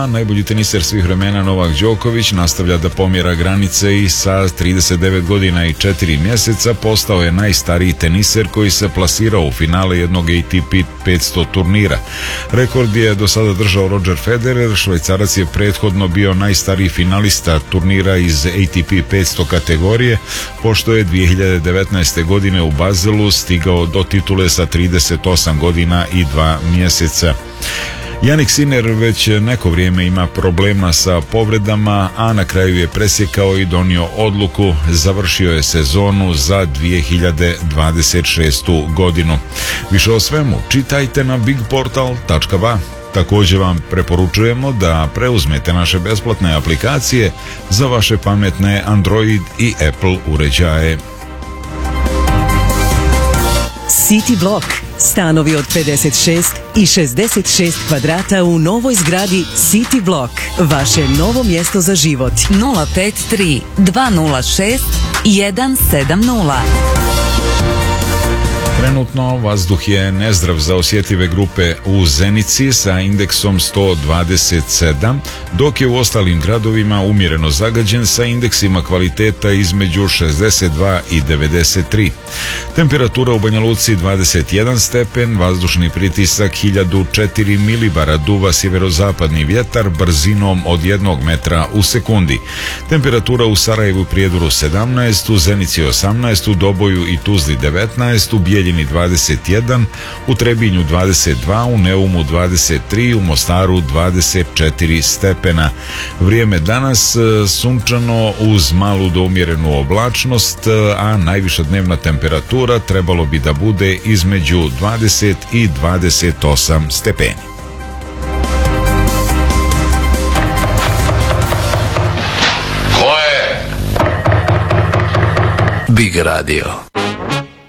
a najbolji teniser svih vremena Novak Đoković nastavlja da pomjera granice i sa 39 godina i 4 mjeseca postao je najstariji teniser koji se plasirao u finale jednog ATP 500 turnira. Rekord je do sada držao Roger Federer, Švajcarac je prethodno bio najstariji finalista turnira iz ATP 500 kategorije, pošto je 2019. godine u Bazelu stigao do titule sa 38 godina i 2 mjeseca. Jannik Sinner već neko vrijeme ima problema sa povredama, a na kraju je presjekao i donio odluku. Završio je sezonu za 2026. godinu. Više o svemu čitajte na bigportal.ba. Također vam preporučujemo da preuzmete naše besplatne aplikacije za vaše pametne Android i Apple uređaje. City Block. Stanovi od 56 i 66 kvadrata u novoj zgradi City Block. Vaše novo mjesto za život. 053 206 170. Trenutno vazduh je nezdrav za osjetljive grupe u Zenici sa indeksom 127, dok je u ostalim gradovima umjereno zagađen sa indeksima kvaliteta između 62 i 93. Temperatura u Banja Luci 21 stepen, vazdušni pritisak 1004 milibara, duva sjeverozapadni vjetar brzinom od 1 metra u sekundi. Temperatura u Sarajevu i Prijedoru 17, u Zenici 18, u Doboju i Tuzli 19, u Bijeljini 21, u Trebinju 22, u Neumu 23, u Mostaru 24 stepena. Vrijeme danas sunčano uz malu do umjerenu oblačnost, a najviša dnevna temperatura trebalo bi da bude između 20 i 28 stepeni. Ko je? Big Radio.